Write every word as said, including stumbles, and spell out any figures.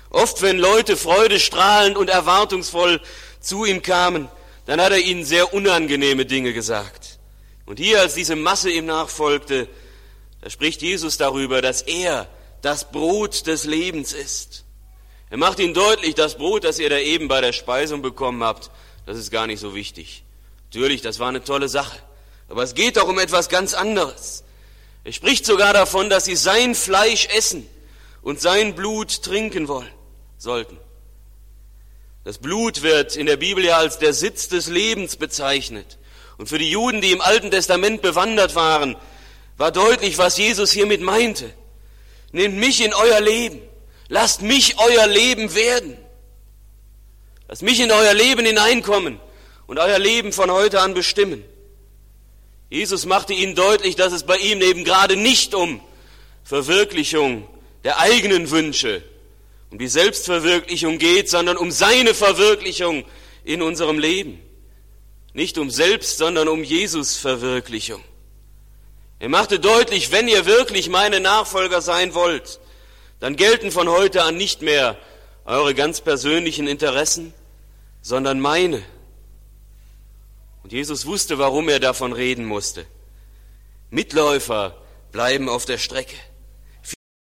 Oft, wenn Leute freudestrahlend und erwartungsvoll zu ihm kamen, dann hat er ihnen sehr unangenehme Dinge gesagt. Und hier, als diese Masse ihm nachfolgte, da spricht Jesus darüber, dass er das Brot des Lebens ist. Er macht ihnen deutlich, das Brot, das ihr da eben bei der Speisung bekommen habt, das ist gar nicht so wichtig. Natürlich, das war eine tolle Sache. Aber es geht doch um etwas ganz anderes. Er spricht sogar davon, dass sie sein Fleisch essen und sein Blut trinken wollen, sollten. Das Blut wird in der Bibel ja als der Sitz des Lebens bezeichnet. Und für die Juden, die im Alten Testament bewandert waren, war deutlich, was Jesus hiermit meinte. Nehmt mich in euer Leben. Lasst mich euer Leben werden. Lasst mich in euer Leben hineinkommen und euer Leben von heute an bestimmen. Jesus machte ihnen deutlich, dass es bei ihm eben gerade nicht um Verwirklichung der eigenen Wünsche, um die Selbstverwirklichung geht, sondern um seine Verwirklichung in unserem Leben. Nicht um Selbst, sondern um Jesus Verwirklichung. Er machte deutlich, wenn ihr wirklich meine Nachfolger sein wollt, dann gelten von heute an nicht mehr eure ganz persönlichen Interessen, sondern meine. Und Jesus wusste, warum er davon reden musste. Mitläufer bleiben auf der Strecke.